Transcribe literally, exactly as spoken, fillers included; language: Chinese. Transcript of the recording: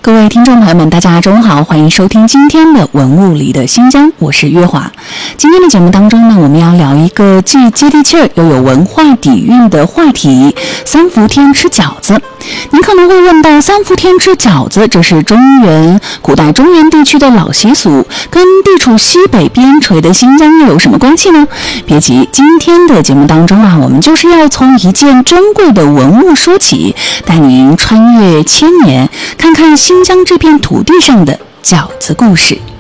各位听众朋友们，大家中午好，欢迎收听今天的文物里的新疆，我是月华。今天的节目当中呢，我们要聊一个既接地气儿又有文化底蕴的话题——三伏天吃饺子。您可能会问到，三伏天吃饺子，这是中原古代中原地区的老习俗，跟地处西北边陲的新疆又有什么关系呢？别急，今天的节目当中啊，我们就是要从一件珍贵的文物说起，带您穿越千年，看看新疆这片土地上的饺子故事。